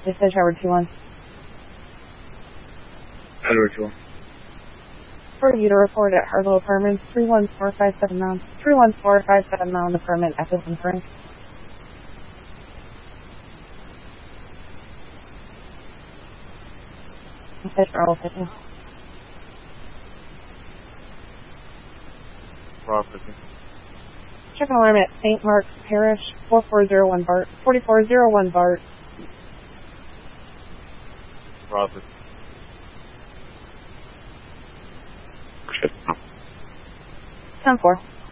This is Howard 2-1. Edward 2-1. For you to report at Harlow Apartments, 31457 Mound. 31457 Mound Apartment, Echo and Frank. Message for all 50. Rob 50. Check an alarm at St. Mark's Parish, 4401 Bart. 4401 Bart. Rob 50. 10-4.